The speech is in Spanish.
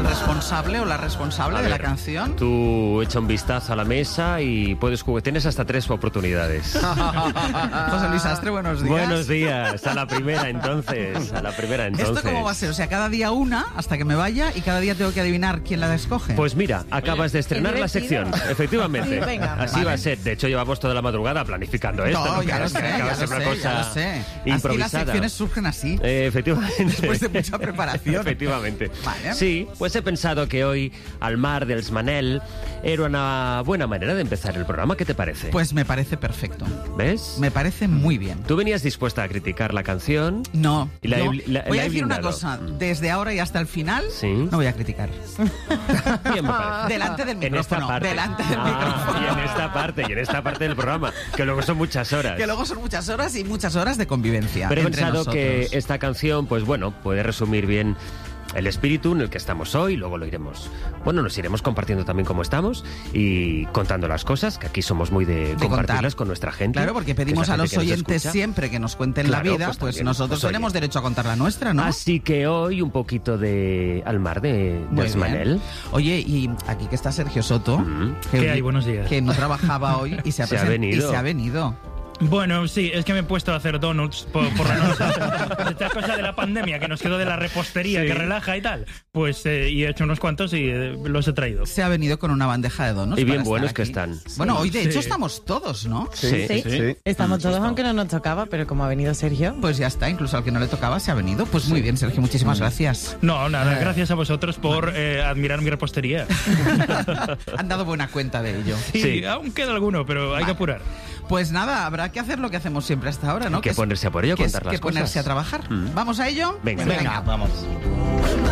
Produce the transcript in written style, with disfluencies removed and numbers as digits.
responsable o la responsable de la canción. Tú echa un vistazo a la mesa y puedes jugar. Tienes hasta 3 oportunidades. José Luis Astre, buenos días. Buenos días. A la primera entonces. ¿Esto cómo va a ser? O sea, cada día una hasta que me vaya y cada día tengo que adivinar quién la escoge. Pues mira, acabas de estrenar la sección. Efectivamente. Sí, venga. Así va a ser. De hecho, llevamos toda la madrugada planificando esto. No, ya lo sé, Acaba de ser una cosa improvisada. Así las secciones surgen así. Efectivamente. Después de mucha preparación. Efectivamente. Vale. Sí, pues he pensado que hoy, al mar dels Manel, era una buena manera de empezar el programa. ¿Qué te parece? Pues me parece perfecto. ¿Ves? Me parece muy bien. ¿Tú venías dispuesta a criticar la canción? No. Y la voy a he decir una blindado. cosa. Desde ahora y hasta el final, Sí. no voy a criticar. Bien, me parece. Delante del En esta micrófono. parte. Delante del micrófono. Y en esta parte del programa, que luego son muchas horas. Que luego son muchas horas y muchas horas de convivencia. Pero he entre pensado nosotros. que esta canción, pues bueno, puede resumir bien el espíritu en el que estamos hoy. Luego lo iremos, nos iremos compartiendo también cómo estamos y contando las cosas, que aquí somos muy de compartirlas contar. con nuestra gente. Claro, porque que es pedimos la a gente los que nos oyentes escucha. siempre que nos cuenten la Claro, vida, pues también, nosotros oye. tenemos derecho a contar la nuestra, ¿no? Así que hoy un poquito de al mar de Muy dels bien. Manel. Oye, y aquí que está Sergio Soto, ¿Qué hay? Buenos días. que no trabajaba hoy y se ha venido. Bueno, sí, es que me he puesto a hacer donuts por la noche. Esta cosa de la pandemia que nos quedó de la repostería, que relaja y tal. Pues y he hecho unos cuantos y los he traído. Se ha venido con una bandeja de donuts. Y bien para estar buenos que aquí. están. Bueno, hoy de Sí. hecho estamos todos, ¿no? Sí. Estamos todos, aunque no nos tocaba, pero como ha venido Sergio... Pues ya está, incluso al que no le tocaba se ha venido. Pues muy bien, Sergio, muchísimas gracias. No, nada, gracias a vosotros por admirar mi repostería. Han dado buena cuenta de ello. Sí, aún queda alguno, pero hay que apurar. Pues nada, habrá que hacer lo que hacemos siempre hasta ahora, ¿no? Que es- ponerse a por ello, que es contar las que ponerse cosas. a trabajar. ¿Vamos a ello? Venga. Venga. Vamos.